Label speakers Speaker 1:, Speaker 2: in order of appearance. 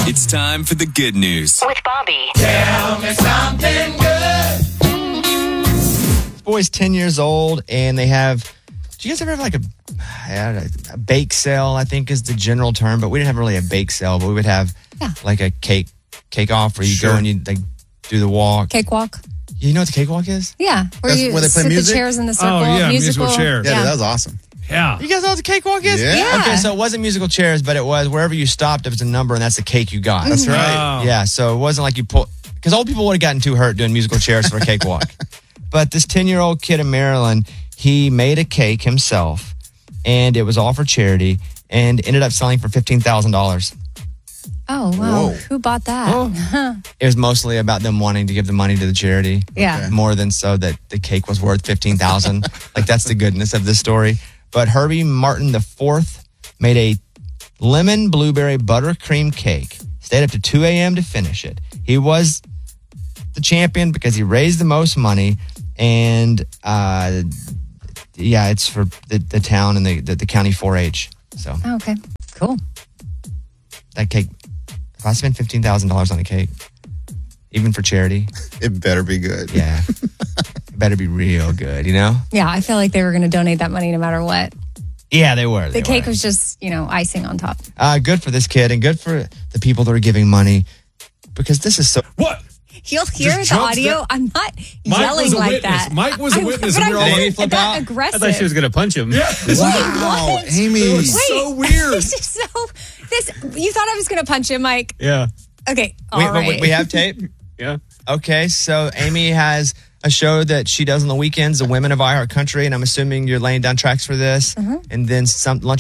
Speaker 1: It's time for the good news.
Speaker 2: With Bobby.
Speaker 3: Tell me something good.
Speaker 4: This boy's 10 years old, and they have... Do you guys ever have like a bake sale, I think is the general term, but we didn't have really a bake sale, but we would have like a cake off where you go and you like do the walk.
Speaker 5: Cakewalk.
Speaker 4: You know what the cakewalk is?
Speaker 5: Yeah.
Speaker 6: Where they play
Speaker 5: sit
Speaker 6: music?
Speaker 5: the chairs in the circle.
Speaker 7: Oh, yeah, musical chairs.
Speaker 6: Yeah, that was awesome.
Speaker 7: Yeah.
Speaker 4: You guys know what the cakewalk is?
Speaker 6: Yeah.
Speaker 4: Okay, so it wasn't musical chairs, but it was wherever you stopped, it was a number, and that's the cake you got.
Speaker 6: That's right.
Speaker 7: Oh.
Speaker 4: Yeah, so it wasn't like you pull... Because old people would have gotten too hurt doing musical chairs for a cakewalk. But this 10-year-old kid in Maryland, he made a cake himself, and it was all for charity, and ended up selling for $15,000.
Speaker 5: Oh, wow.
Speaker 6: Whoa.
Speaker 5: Who bought that?
Speaker 4: It was mostly about them wanting to give the money to the charity.
Speaker 5: Yeah.
Speaker 4: More than so that the cake was worth $15,000. Like, that's the goodness of this story. But Herbie Martin IV made a lemon blueberry buttercream cake. Stayed up to 2 a.m. to finish it. He was the champion because he raised the most money. And, it's for the town and the county 4-H. So,
Speaker 5: Oh, okay. Cool.
Speaker 4: that cake, if I spend $15,000 on a cake, even for charity,
Speaker 6: It better be good.
Speaker 4: yeah, it better be real good, you know?
Speaker 5: Yeah, I feel like they were going to donate that money no matter what.
Speaker 4: Yeah, they were.
Speaker 5: The cake was just, icing on top.
Speaker 4: Good for this kid and good for the people that are giving money because this is so...
Speaker 7: What?
Speaker 5: You'll hear
Speaker 7: Just
Speaker 5: the
Speaker 7: jumps
Speaker 5: audio.
Speaker 7: that-
Speaker 5: I'm not
Speaker 7: Mike
Speaker 5: yelling
Speaker 7: was a
Speaker 5: like
Speaker 7: witness.
Speaker 5: that.
Speaker 7: Mike was a witness,
Speaker 5: But
Speaker 7: and
Speaker 5: I
Speaker 7: we were all-
Speaker 5: wasn't
Speaker 4: flip
Speaker 5: that
Speaker 4: out.
Speaker 5: aggressive.
Speaker 8: I thought she was going to punch him.
Speaker 7: Yeah.
Speaker 6: Wow, Amy.
Speaker 7: It was so weird.
Speaker 5: This is so... You thought I was going to punch him, Mike?
Speaker 8: Yeah.
Speaker 5: Okay, all
Speaker 4: Wait,
Speaker 5: right.
Speaker 4: we have tape?
Speaker 8: Yeah.
Speaker 4: Okay, so Amy has a show that she does on the weekends, The Women of iHeart Country, and I'm assuming you're laying down tracks for this. And then lunch